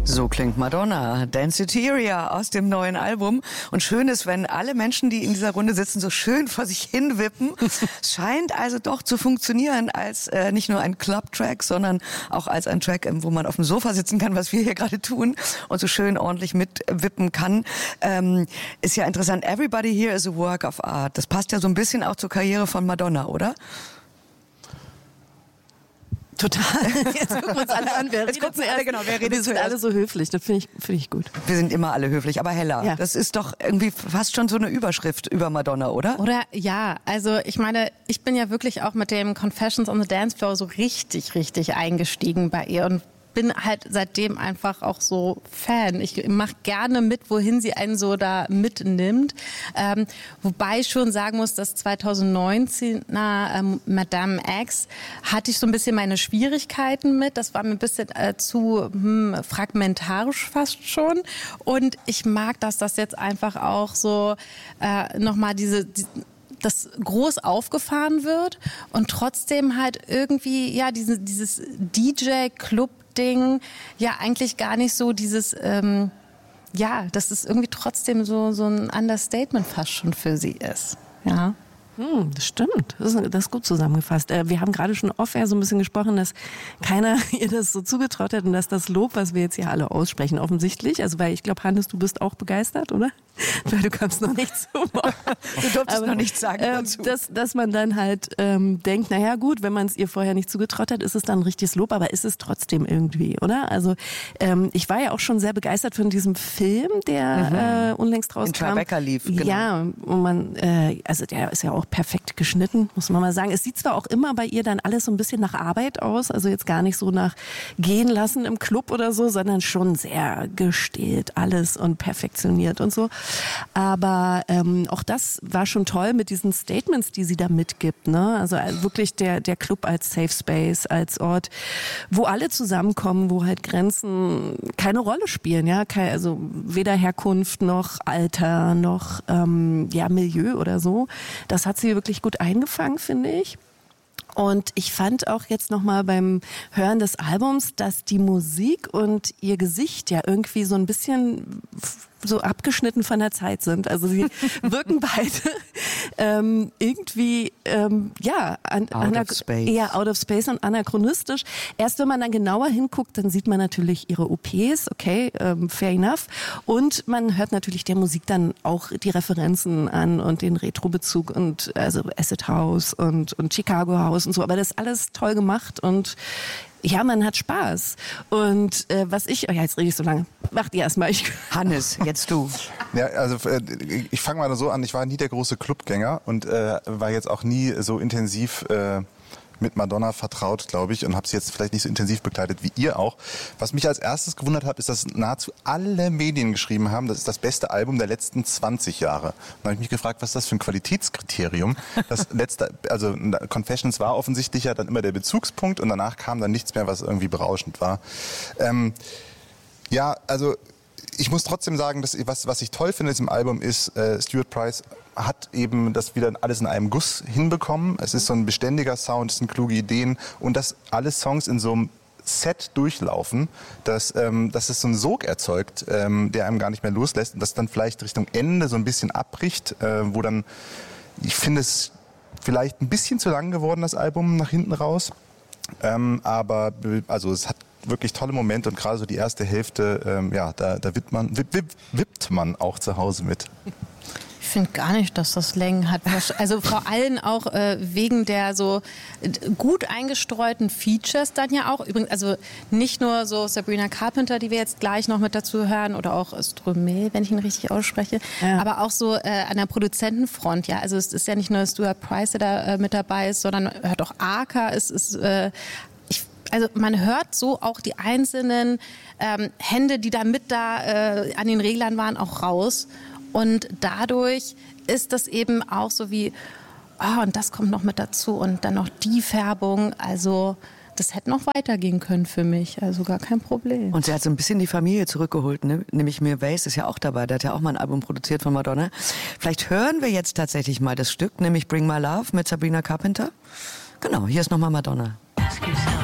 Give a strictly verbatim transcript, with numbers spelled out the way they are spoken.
So klingt Madonna, Danceteria aus dem neuen Album. Und schön ist, wenn alle Menschen, die in dieser Runde sitzen, so schön vor sich hin wippen. Es scheint also doch zu funktionieren als äh, nicht nur ein Club-Track, sondern auch als ein Track, wo man auf dem Sofa sitzen kann, was wir hier gerade tun, und so schön ordentlich mitwippen kann. Ähm, ist ja interessant. Everybody here is a work of art. Das passt ja so ein bisschen auch zur Karriere von Madonna, oder? Total. Jetzt gucken wir uns alle an. Wer Jetzt gucken wir alle, genau, wer redet Wir sind zuerst? alle so höflich, das finde ich, finde ich gut. Wir sind immer alle höflich, aber Hella, Ja. das ist doch irgendwie fast schon so eine Überschrift über Madonna, oder? Oder ja, also ich meine, ich bin ja wirklich auch mit dem Confessions on the Dance Floor so richtig, richtig eingestiegen bei ihr und bin halt seitdem einfach auch so Fan. Ich mache gerne mit, wohin sie einen so da mitnimmt. Ähm, wobei ich schon sagen muss, dass zwanzig neunzehn na, ähm, Madame X hatte ich so ein bisschen meine Schwierigkeiten mit. Das war mir ein bisschen äh, zu hm, fragmentarisch fast schon. Und ich mag, dass das jetzt einfach auch so äh, nochmal diese... Die, das groß aufgefahren wird und trotzdem halt irgendwie, ja, diese, dieses D J-Club-Ding, ja, eigentlich gar nicht so dieses, ähm, ja, dass es irgendwie trotzdem so, so ein Understatement fast schon für sie ist, ja. Hm, das stimmt. Das ist, das ist gut zusammengefasst. Äh, wir haben gerade schon off-air so ein bisschen gesprochen, dass keiner ihr das so zugetraut hat und dass das Lob, was wir jetzt hier alle aussprechen, offensichtlich, also weil ich glaube, Hannes, du bist auch begeistert, oder? Weil du kannst noch nichts so machen. Du durftest Aber, noch nichts sagen äh, dazu. Dass, dass man dann halt ähm, denkt, naja gut, wenn man es ihr vorher nicht zugetraut hat, ist es dann ein richtiges Lob, aber ist es trotzdem irgendwie, oder? Also ähm, ich war ja auch schon sehr begeistert von diesem Film, der mhm. äh, unlängst rauskam. In Tribeca lief, genau. Ja, und man, äh, also der ist ja auch perfekt geschnitten, muss man mal sagen. Es sieht zwar auch immer bei ihr dann alles so ein bisschen nach Arbeit aus, also jetzt gar nicht so nach gehen lassen im Club oder so, sondern schon sehr gestählt alles und perfektioniert und so. Aber ähm, auch das war schon toll mit diesen Statements, die sie da mitgibt, ne? Also wirklich der, der Club als Safe Space, als Ort, wo alle zusammenkommen, wo halt Grenzen keine Rolle spielen, ja, Kein, also weder Herkunft noch Alter noch ähm, ja, Milieu oder so. Das hat sie wirklich gut eingefangen, finde ich. Und ich fand auch jetzt nochmal beim Hören des Albums, dass die Musik und ihr Gesicht ja irgendwie so ein bisschen so abgeschnitten von der Zeit sind. Also sie wirken beide ähm, irgendwie ähm, ja an, out of space. eher out of space und anachronistisch. Erst wenn man dann genauer hinguckt, dann sieht man natürlich ihre O Ps, okay, ähm, fair enough. Und man hört natürlich der Musik dann auch die Referenzen an und den Retro-Bezug und also Acid House und, und Chicago House und so. Aber das ist alles toll gemacht und ja, man hat Spaß. Und äh, was ich, oh ja, jetzt rede ich so lange. Macht ihr erstmal. Hannes, jetzt du. Ja, also äh, ich fange mal so an. Ich war nie der große Clubgänger und äh, war jetzt auch nie so intensiv äh, mit Madonna vertraut, glaube ich, und habe sie jetzt vielleicht nicht so intensiv begleitet wie ihr auch. Was mich als erstes gewundert hat, ist, dass nahezu alle Medien geschrieben haben, das ist das beste Album der letzten zwanzig Jahre. Und da habe ich mich gefragt, was ist das für ein Qualitätskriterium? Das letzte, also Confessions war offensichtlich ja dann immer der Bezugspunkt und danach kam dann nichts mehr, was irgendwie berauschend war. Ähm, ja, also ich muss trotzdem sagen, dass, was, was ich toll finde in diesem Album ist, äh, Stuart Price hat eben das wieder alles in einem Guss hinbekommen. Es ist so ein beständiger Sound, es sind kluge Ideen und dass alle Songs in so einem Set durchlaufen, dass, ähm, dass es so einen Sog erzeugt, ähm, der einem gar nicht mehr loslässt und das dann vielleicht Richtung Ende so ein bisschen abbricht, äh, wo dann, ich finde es vielleicht ein bisschen zu lang geworden, das Album nach hinten raus, ähm, aber also es hat wirklich tolle Momente und gerade so die erste Hälfte, ähm, ja, da, da wippt man, wipp, wipp, wippt man auch zu Hause mit. Ich finde gar nicht, dass das Längen hat. Also vor allem auch äh, wegen der so gut eingestreuten Features dann ja auch. Übrigens, also nicht nur so Sabrina Carpenter, die wir jetzt gleich noch mit dazu hören, oder auch Stromae, wenn ich ihn richtig ausspreche, ja. Aber auch so äh, an der Produzentenfront, ja. Also es ist ja nicht nur Stuart Price, der da äh, mit dabei ist, sondern hört auch Arca, es ist äh, Also man hört so auch die einzelnen ähm, Hände, die da mit da äh, an den Reglern waren, auch raus. Und dadurch ist das eben auch so wie, oh, und das kommt noch mit dazu und dann noch die Färbung. Also das hätte noch weitergehen können für mich, also gar kein Problem. Und sie hat so ein bisschen die Familie zurückgeholt, ne? Nämlich Mir Weiss ist ja auch dabei, der hat ja auch mal ein Album produziert von Madonna. Vielleicht hören wir jetzt tatsächlich mal das Stück, nämlich Bring My Love mit Sabrina Carpenter. Genau, hier ist nochmal Madonna. Ask yourself.